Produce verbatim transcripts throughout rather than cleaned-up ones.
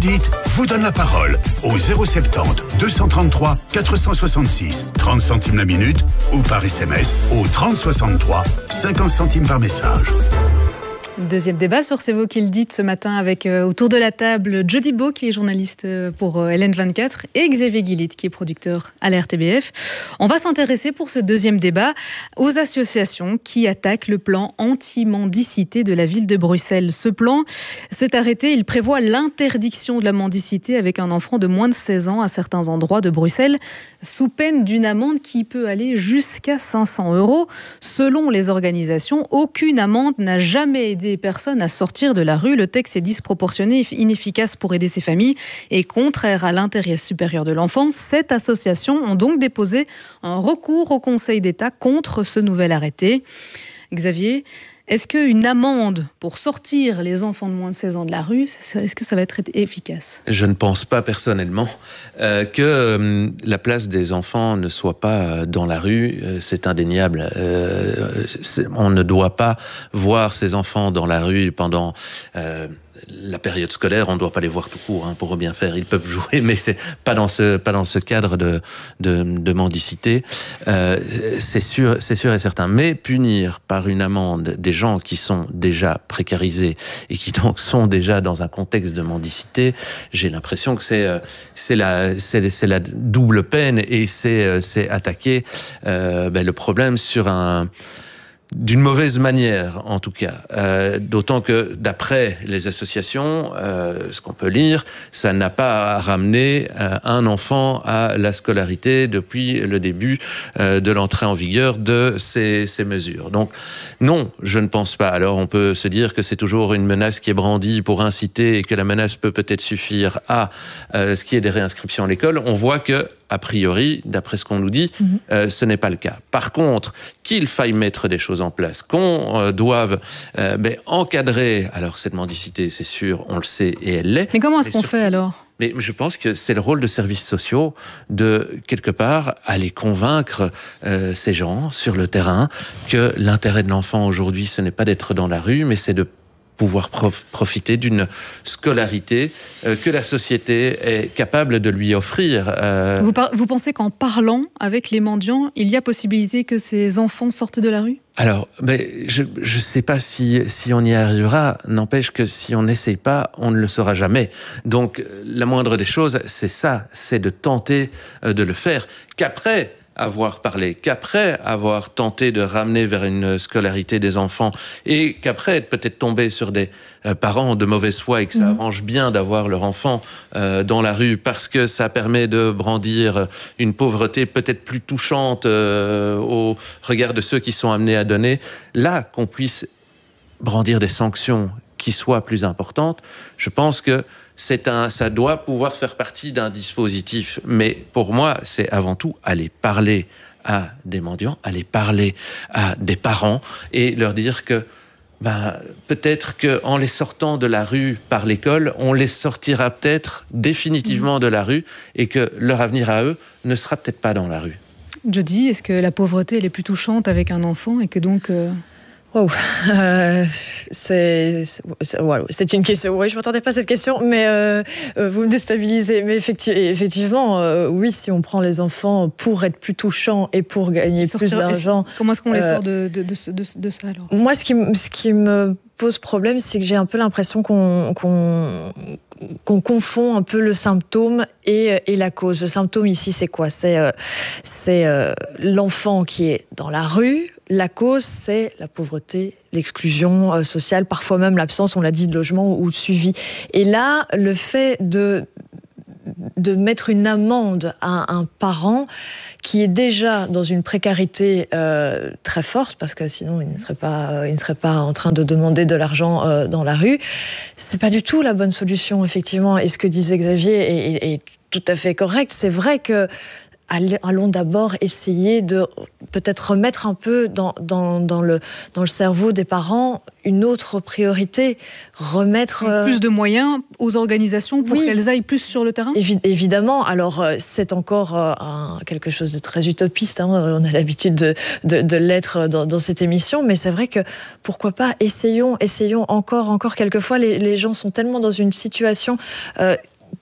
dites vous donne la parole au zéro soixante-dix deux cent trente-trois quatre cent soixante-six, trente centimes la minute ou par S M S au trente soixante-trois, cinquante centimes par message. Deuxième débat sur C'est vous qui le dites ce matin avec euh, autour de la table Jody Beau qui est journaliste pour euh, L N vingt-quatre et Xavier Guillit qui est producteur à la R T B F. On va s'intéresser pour ce deuxième débat aux associations qui attaquent le plan anti-mendicité de la ville de Bruxelles. Ce plan, cet arrêté, il prévoit l'interdiction de la mendicité avec un enfant de moins de seize ans à certains endroits de Bruxelles sous peine d'une amende qui peut aller jusqu'à cinq cents euros. Selon les organisations, aucune amende n'a jamais aidé des personnes à sortir de la rue. Le texte est disproportionné et inefficace pour aider ces familles et contraire à l'intérêt supérieur de l'enfant. Sept associations ont donc déposé un recours au Conseil d'État contre ce nouvel arrêté. Xavier, est-ce qu'une amende pour sortir les enfants de moins de seize ans de la rue, est-ce que ça va être efficace ? Je ne pense pas personnellement euh, que euh, la place des enfants ne soit pas dans la rue. Euh, c'est indéniable. Euh, c'est, on ne doit pas voir ces enfants dans la rue pendant... Euh, la période scolaire, on ne doit pas les voir tout court hein, pour bien faire. Ils peuvent jouer, mais c'est pas dans ce pas dans ce cadre de de, de mendicité. Euh, c'est sûr, c'est sûr et certain. Mais punir par une amende des gens qui sont déjà précarisés et qui donc sont déjà dans un contexte de mendicité, j'ai l'impression que c'est c'est la c'est c'est la double peine et c'est c'est attaquer euh, ben, le problème sur un d'une mauvaise manière, en tout cas. Euh, d'autant que, d'après les associations, euh, ce qu'on peut lire, ça n'a pas ramené euh, un enfant à la scolarité depuis le début euh, de l'entrée en vigueur de ces, ces mesures. Donc, non, je ne pense pas. Alors, on peut se dire que c'est toujours une menace qui est brandie pour inciter et que la menace peut peut-être suffire à euh, ce qui est des réinscriptions à l'école. On voit que a priori, d'après ce qu'on nous dit, mmh. euh, ce n'est pas le cas. Par contre, qu'il faille mettre des choses en place, qu'on euh, doive euh, ben, encadrer, alors cette mendicité, c'est sûr, on le sait et elle l'est. Mais comment est-ce mais qu'on surtout, fait alors ? Mais je pense que c'est le rôle de services sociaux de, quelque part, aller convaincre euh, ces gens sur le terrain que l'intérêt de l'enfant aujourd'hui, ce n'est pas d'être dans la rue, mais c'est de pouvoir prof- profiter d'une scolarité euh, que la société est capable de lui offrir. Euh... Vous, par- vous pensez qu'en parlant avec les mendiants, il y a possibilité que ces enfants sortent de la rue ? Alors, ben, je je sais pas si si on y arrivera. N'empêche que si on n'essaye pas, on ne le saura jamais. Donc, la moindre des choses, c'est ça, c'est de tenter euh, de le faire. Qu'après avoir parlé, qu'après avoir tenté de ramener vers une scolarité des enfants et qu'après peut-être tomber sur des euh, parents de mauvaise foi et que ça mmh. arrange bien d'avoir leur enfant euh, dans la rue parce que ça permet de brandir une pauvreté peut-être plus touchante euh, au regard de ceux qui sont amenés à donner, là qu'on puisse brandir des sanctions qui soient plus importantes, je pense que c'est un, ça doit pouvoir faire partie d'un dispositif. Mais pour moi, c'est avant tout aller parler à des mendiants, aller parler à des parents et leur dire que ben, peut-être qu'en les sortant de la rue par l'école, on les sortira peut-être définitivement de la rue et que leur avenir à eux ne sera peut-être pas dans la rue. Jody, est-ce que la pauvreté elle est plus touchante avec un enfant et que donc... Euh... Wow. Euh, c'est, c'est, wow. c'est une question. Oui, je ne m'attendais pas à cette question, mais euh, vous me déstabilisez. Mais effectivement, effectivement euh, oui, si on prend les enfants pour être plus touchants et pour gagner Sortir, plus d'argent. Comment est-ce qu'on les sort de, de, de, de, de ça alors ? Moi, ce qui, ce qui me pose problème, c'est que j'ai un peu l'impression qu'on, qu'on, qu'on confond un peu le symptôme et, et la cause. Le symptôme ici, c'est quoi ? C'est, euh, c'est euh, l'enfant qui est dans la rue. La cause, c'est la pauvreté, l'exclusion euh, sociale, parfois même l'absence, on l'a dit, de logement ou de suivi. Et là, le fait de, de mettre une amende à un parent qui est déjà dans une précarité euh, très forte, parce que sinon il ne serait pas, euh, il ne serait pas en train de demander de l'argent euh, dans la rue, c'est pas du tout la bonne solution, effectivement. Et ce que disait Xavier est, est, est tout à fait correct. C'est vrai que allons d'abord essayer de peut-être remettre un peu dans, dans, dans, le, dans le cerveau des parents une autre priorité, remettre... Euh... Plus de moyens aux organisations pour oui. qu'elles aillent plus sur le terrain ? Évi- Évidemment, alors c'est encore euh, un, quelque chose de très utopiste, hein. On a l'habitude de, de, de l'être dans, dans cette émission, mais c'est vrai que pourquoi pas, essayons, essayons encore, encore quelquefois, les, les gens sont tellement dans une situation... Euh,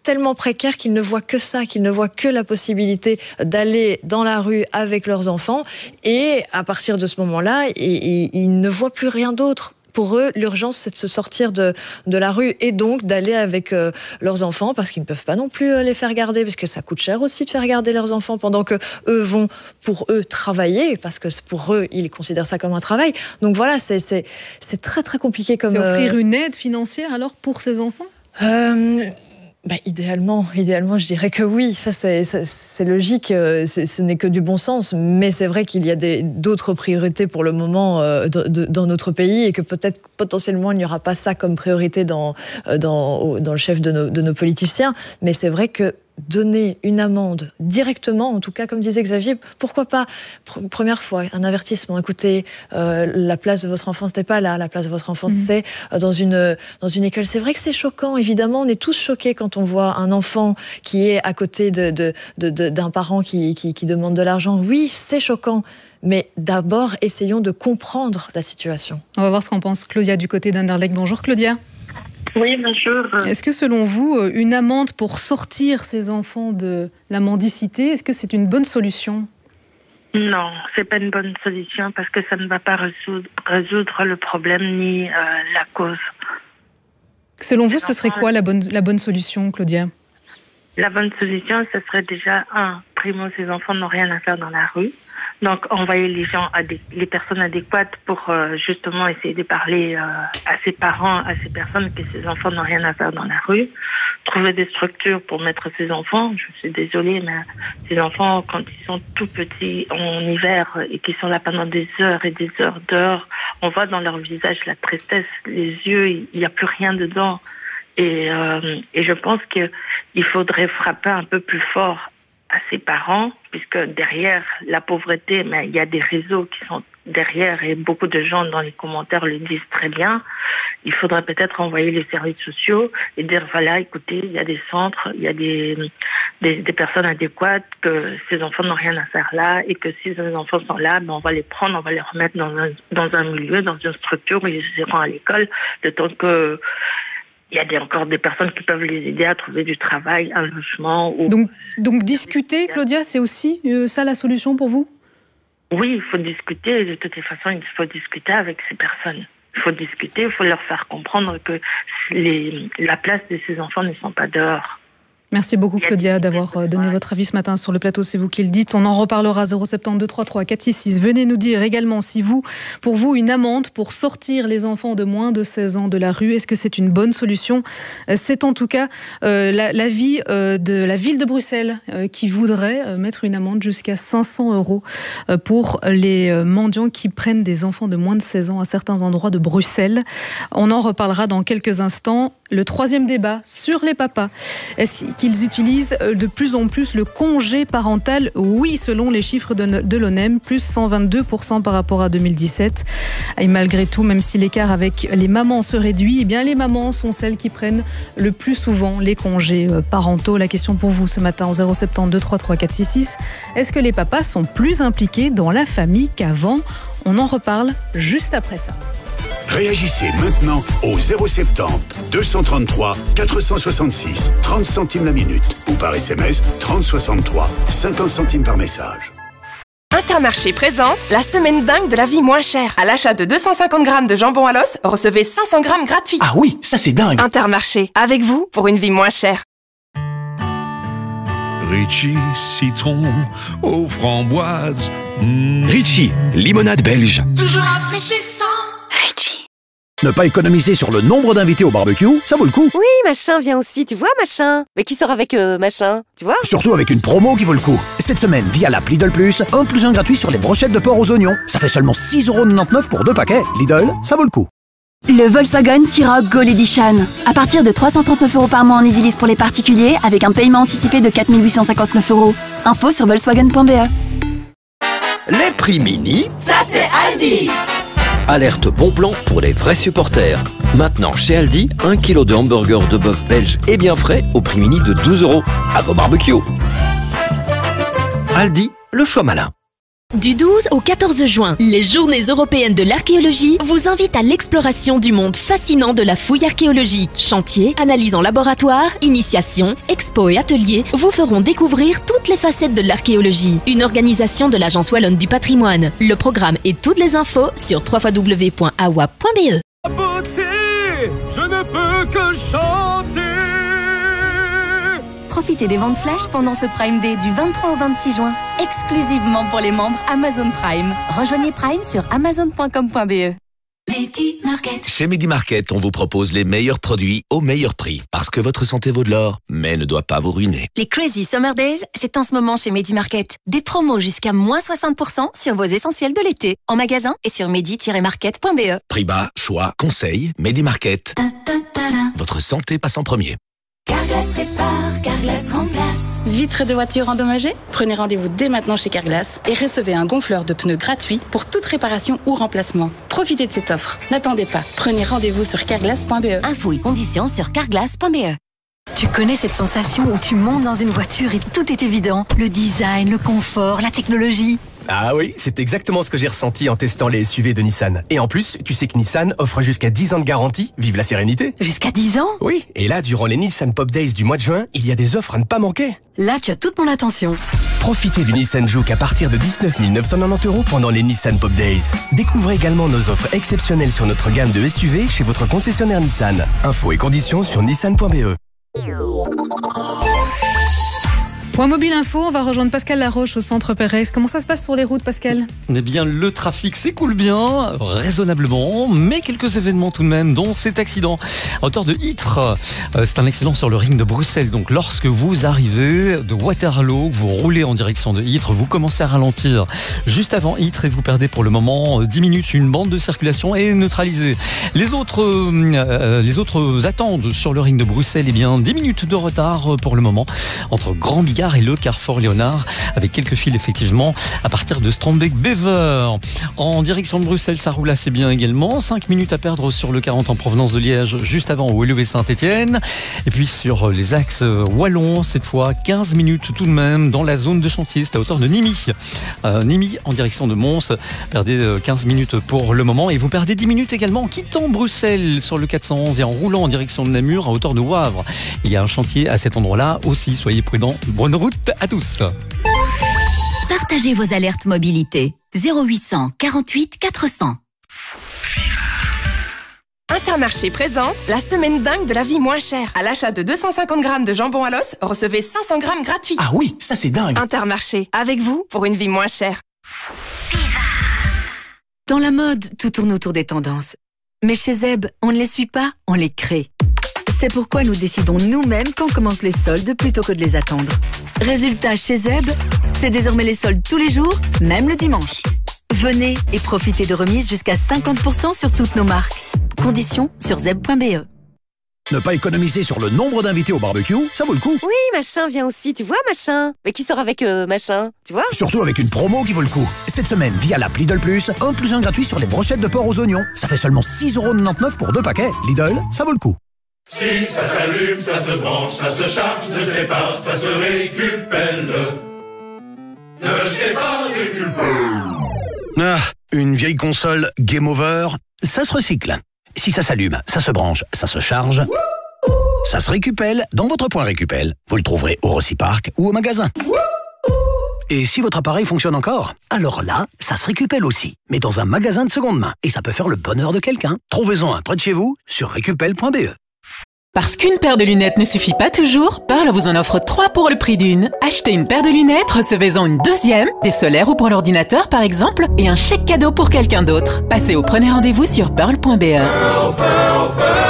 tellement précaires qu'ils ne voient que ça, qu'ils ne voient que la possibilité d'aller dans la rue avec leurs enfants. Et à partir de ce moment-là, ils, ils ne voient plus rien d'autre. Pour eux, l'urgence, c'est de se sortir de, de la rue et donc d'aller avec euh, leurs enfants, parce qu'ils ne peuvent pas non plus euh, les faire garder, parce que ça coûte cher aussi de faire garder leurs enfants pendant que eux vont, pour eux, travailler, parce que pour eux, ils considèrent ça comme un travail. Donc voilà, c'est, c'est, c'est très très compliqué comme... C'est offrir une aide financière alors pour ces enfants ? euh, Bah, idéalement, idéalement, je dirais que oui. Ça, c'est, c'est, c'est logique. C'est, ce n'est que du bon sens. Mais c'est vrai qu'il y a des, d'autres priorités pour le moment euh, de, de, dans notre pays et que peut-être potentiellement il n'y aura pas ça comme priorité dans, dans, dans le chef de nos, de nos politiciens. Mais c'est vrai que donner une amende directement, en tout cas, comme disait Xavier, pourquoi pas, pr- première fois, un avertissement. Écoutez, euh, la place de votre enfant, c'était pas là, la place de votre enfant, mmh. c'est euh, dans une, dans une école. C'est vrai que c'est choquant, évidemment, on est tous choqués quand on voit un enfant qui est à côté de, de, de, de, d'un parent qui, qui, qui demande de l'argent. Oui, c'est choquant. Mais d'abord, essayons de comprendre la situation. On va voir ce qu'en pense Claudia du côté d'Anderlecht. Bonjour Claudia. Oui, bonjour. Est-ce que selon vous, une amende pour sortir ces enfants de la mendicité, est-ce que c'est une bonne solution ? Non, c'est pas une bonne solution parce que ça ne va pas résoudre, résoudre le problème ni euh, la cause. Selon vous, ce serait quoi la bonne, la bonne solution, Claudia ? La bonne solution, ce serait déjà, un, primo, ces enfants n'ont rien à faire dans la rue. Donc, envoyer les gens, adé- les personnes adéquates pour euh, justement essayer de parler euh, à ces parents, à ces personnes que ces enfants n'ont rien à faire dans la rue. Trouver des structures pour mettre ces enfants. Je suis désolée, mais ces enfants, quand ils sont tout petits en hiver et qu'ils sont là pendant des heures et des heures dehors, on voit dans leur visage la tristesse, les yeux, il n'y a plus rien dedans. Et, euh, et je pense qu'il faudrait frapper un peu plus fort à ses parents, puisque derrière la pauvreté, mais il y a des réseaux qui sont derrière et beaucoup de gens dans les commentaires le disent très bien. Il faudrait peut-être envoyer les services sociaux et dire voilà, écoutez, il y a des centres, il y a des, des, des personnes adéquates, que ces enfants n'ont rien à faire là et que si ces enfants sont là, ben on va les prendre, on va les remettre dans un, dans un milieu, dans une structure où ils iront à l'école, de temps que il y a des, encore des personnes qui peuvent les aider à trouver du travail, un logement. Ou... Donc, donc discuter, Claudia, c'est aussi euh, ça la solution pour vous ? Oui, il faut discuter. De toute façon, il faut discuter avec ces personnes. Il faut discuter, il faut leur faire comprendre que les, la place de ces enfants ne sont pas dehors. Merci beaucoup Claudia d'avoir donné votre avis ce matin sur le plateau, c'est vous qui le dites. On en reparlera zéro sept deux trois trois quatre six six. Venez nous dire également si vous, pour vous, une amende pour sortir les enfants de moins de seize ans de la rue, est-ce que c'est une bonne solution ? C'est en tout cas euh, l'avis euh, de la ville de Bruxelles euh, qui voudrait euh, mettre une amende jusqu'à cinq cents euros euh, pour les euh, mendiants qui prennent des enfants de moins de seize ans à certains endroits de Bruxelles. On en reparlera dans quelques instants. Le troisième débat sur les papas. Est-ce qu'ils utilisent de plus en plus le congé parental ? Oui, selon les chiffres de l'O N E M, plus cent vingt-deux pour cent par rapport à deux mille dix-sept. Et malgré tout, même si l'écart avec les mamans se réduit, eh bien les mamans sont celles qui prennent le plus souvent les congés parentaux. La question pour vous ce matin au zéro sept deux trois trois quatre six six. Est-ce que les papas sont plus impliqués dans la famille qu'avant ? On en reparle juste après ça. Réagissez maintenant au zéro sept zéro deux cent trente-trois quatre cent soixante-six, trente centimes la minute ou par S M S trente soixante-trois, cinquante centimes par message. Intermarché présente la semaine dingue de la vie moins chère. À l'achat de deux cent cinquante grammes de jambon à l'os, recevez cinq cents grammes gratuits. Ah oui, ça c'est dingue. Intermarché, avec vous pour une vie moins chère. Ritchie, citron aux framboises. Mmh. Ritchie, limonade belge. Toujours rafraîchissant. Ritchie. Ne pas économiser sur le nombre d'invités au barbecue, ça vaut le coup. Oui, machin vient aussi, tu vois, machin. Mais qui sort avec euh, machin, tu vois ? Surtout avec une promo qui vaut le coup. Cette semaine, via l'app Lidl Plus, un plus un gratuit sur les brochettes de porc aux oignons. Ça fait seulement six euros quatre-vingt-dix-neuf pour deux paquets. Lidl, ça vaut le coup. Le Volkswagen T-Roc Gold Edition. À partir de trois cent trente-neuf euros par mois en EasyLease pour les particuliers, avec un paiement anticipé de quatre mille huit cent cinquante-neuf euros. Info sur volkswagen point b e. Les prix mini, ça c'est Aldi. Alerte bon plan pour les vrais supporters. Maintenant chez Aldi, un kilo de hamburger de bœuf belge et bien frais au prix mini de douze euros. À vos barbecues. Aldi, le choix malin. Du douze au quatorze juin, les Journées européennes de l'archéologie vous invitent à l'exploration du monde fascinant de la fouille archéologique. Chantiers, analyses en laboratoire, initiations, expos et ateliers vous feront découvrir toutes les facettes de l'archéologie. Une organisation de l'Agence Wallonne du patrimoine. Le programme et toutes les infos sur w w w point a w a p point b e. Beauté, je ne peux que chanter. Profitez des ventes flash pendant ce Prime Day du vingt-trois au vingt-six juin, exclusivement pour les membres Amazon Prime. Rejoignez Prime sur amazon point com point b e. Medi Market. Chez Medi Market, on vous propose les meilleurs produits au meilleur prix. Parce que votre santé vaut de l'or, mais ne doit pas vous ruiner. Les Crazy Summer Days, c'est en ce moment chez Medi Market. Des promos jusqu'à moins soixante pour cent sur vos essentiels de l'été. En magasin et sur medi tiret market point b e. Prix bas, choix, conseils, Medi Market. Ta, ta, ta, ta. Votre santé passe en premier. Carglass répare, Carglass remplace. Vitres de voitures endommagées? Prenez rendez-vous dès maintenant chez Carglass et recevez un gonfleur de pneus gratuit pour toute réparation ou remplacement. Profitez de cette offre. N'attendez pas. Prenez rendez-vous sur carglass point b e. Infos et conditions sur carglass point b e. Tu connais cette sensation où tu montes dans une voiture et tout est évident? Le design, le confort, la technologie. Ah oui, c'est exactement ce que j'ai ressenti en testant les S U V de Nissan. Et en plus, tu sais que Nissan offre jusqu'à dix ans de garantie. Vive la sérénité. Jusqu'à dix ans? Oui, et là, durant les Nissan Pop Days du mois de juin, il y a des offres à ne pas manquer. Là, tu as toute mon attention. Profitez du Nissan Juke à partir de dix-neuf mille neuf cent quatre-vingt-dix euros pendant les Nissan Pop Days. Découvrez également nos offres exceptionnelles sur notre gamme de S U V chez votre concessionnaire Nissan. Infos et conditions sur nissan point b e. Point mobile info, on va rejoindre Pascal Laroche au centre Pérez. Comment ça se passe sur les routes, Pascal? Eh bien, le trafic s'écoule bien, raisonnablement, mais quelques événements tout de même, dont cet accident à hauteur de Ytre. Euh, c'est un accident sur le ring de Bruxelles. Donc, lorsque vous arrivez de Waterloo, vous roulez en direction de Ytre, vous commencez à ralentir juste avant Ytre et vous perdez pour le moment dix minutes. Une bande de circulation est neutralisée. Les autres, euh, les autres attendent sur le ring de Bruxelles, eh bien, dix minutes de retard pour le moment entre Grand Bigard et le Carrefour Léonard, avec quelques files effectivement à partir de Strombeek-Bever. En direction de Bruxelles, ça roule assez bien également. cinq minutes à perdre sur le quarante en provenance de Liège, juste avant Woluwe Saint-Étienne. Et puis sur les axes wallons, cette fois quinze minutes tout de même dans la zone de chantier, c'est à hauteur de Nimy. Euh, Nimy en direction de Mons, perdez quinze minutes pour le moment et vous perdez dix minutes également en quittant Bruxelles sur le quatre cent onze et en roulant en direction de Namur à hauteur de Wavre. Il y a un chantier à cet endroit-là aussi, soyez prudents. Bonne route à tous. Partagez vos alertes mobilité. zéro huit cent quarante-huit quatre cents. Intermarché présente la semaine dingue de la vie moins chère. À l'achat de deux cent cinquante grammes de jambon à l'os, recevez cinq cents grammes gratuits. Ah oui, ça c'est dingue. Intermarché, avec vous pour une vie moins chère. Dans la mode, tout tourne autour des tendances. Mais chez Zeb, on ne les suit pas, on les crée. C'est pourquoi nous décidons nous-mêmes quand commencent les soldes plutôt que de les attendre. Résultat, chez Zeb, c'est désormais les soldes tous les jours, même le dimanche. Venez et profitez de remises jusqu'à cinquante pour cent sur toutes nos marques. Conditions sur zeb point b e. Ne pas économiser sur le nombre d'invités au barbecue, ça vaut le coup. Oui, machin vient aussi, tu vois, machin. Mais qui sort avec euh, machin, tu vois? Surtout avec une promo qui vaut le coup. Cette semaine, via l'app Lidl Plus, un plus un gratuit sur les brochettes de porc aux oignons. Ça fait seulement six euros quatre-vingt-dix-neuf pour deux paquets. Lidl, ça vaut le coup. Si ça s'allume, ça se branche, ça se charge, ne jetez pas, ça se récupère. Ne jetez pas, récupère. Ah, une vieille console Game Over, ça se recycle. Si ça s'allume, ça se branche, ça se charge, ça se récupère dans votre point récupère. Vous le trouverez au Rocipark ou au magasin. Et si votre appareil fonctionne encore, alors là, ça se récupère aussi, mais dans un magasin de seconde main. Et ça peut faire le bonheur de quelqu'un. Trouvez-en un près de chez vous sur récupel point b e. Parce qu'une paire de lunettes ne suffit pas toujours, Pearl vous en offre trois pour le prix d'une. Achetez une paire de lunettes, recevez-en une deuxième, des solaires ou pour l'ordinateur par exemple, et un chèque cadeau pour quelqu'un d'autre. Passez au premier rendez-vous sur pearl point b e. Pearl, Pearl,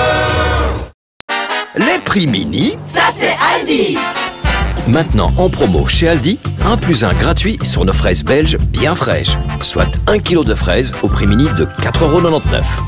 Pearl. Les prix mini, ça c'est Aldi. Maintenant en promo chez Aldi, un plus un gratuit sur nos fraises belges bien fraîches, soit un kilo de fraises au prix mini de quatre euros quatre-vingt-dix-neuf.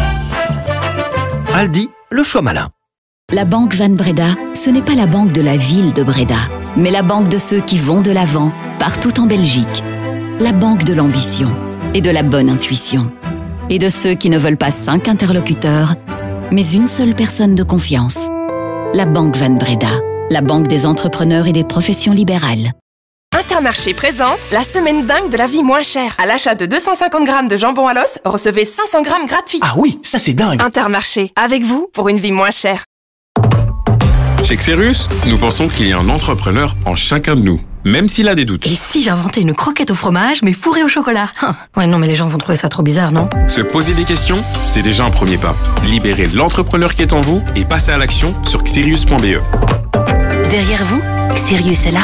Aldi, le choix malin. La Banque Van Breda, ce n'est pas la banque de la ville de Breda, mais la banque de ceux qui vont de l'avant, partout en Belgique. La banque de l'ambition et de la bonne intuition. Et de ceux qui ne veulent pas cinq interlocuteurs, mais une seule personne de confiance. La Banque Van Breda, la banque des entrepreneurs et des professions libérales. Intermarché présente la semaine dingue de la vie moins chère. À l'achat de deux cent cinquante grammes de jambon à l'os, recevez cinq cents grammes gratuits. Ah oui, ça c'est dingue. Intermarché, avec vous pour une vie moins chère. Chez Xerius, nous pensons qu'il y a un entrepreneur en chacun de nous, même s'il a des doutes. Et si j'inventais une croquette au fromage, mais fourrée au chocolat? Hum. Ouais, non, mais les gens vont trouver ça trop bizarre, non? Se poser des questions, c'est déjà un premier pas. Libérez l'entrepreneur qui est en vous et passez à l'action sur xerius point b e. Derrière vous, Xerius est là.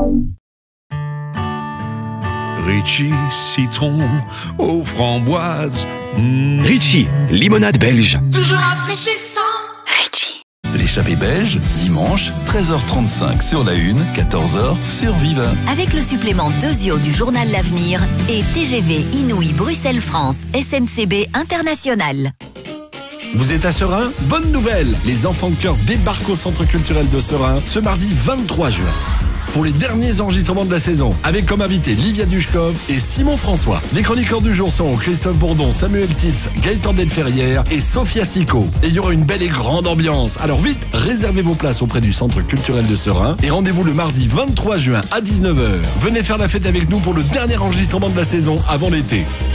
Ritchie, citron aux framboises. Mmh. Ritchie, limonade belge. Toujours rafraîchissant. Ritchie. L'échappée belge, dimanche, treize heures trente-cinq sur la une, quatorze heures sur Viva. Avec le supplément Dosio du journal L'Avenir et T G V Inouï Bruxelles-France S N C B International. Vous êtes à Serein? Bonne nouvelle! Les enfants de cœur débarquent au Centre culturel de Serein ce mardi vingt-trois juin. Pour les derniers enregistrements de la saison, avec comme invité Livia Dushkov et Simon François. Les chroniqueurs du jour sont Christophe Bourdon, Samuel Titz, Gaëtan Delferrière et Sophia Sico. Et il y aura une belle et grande ambiance. Alors vite, réservez vos places auprès du Centre culturel de Serein et rendez-vous le mardi vingt-trois juin à dix-neuf heures. Venez faire la fête avec nous pour le dernier enregistrement de la saison avant l'été.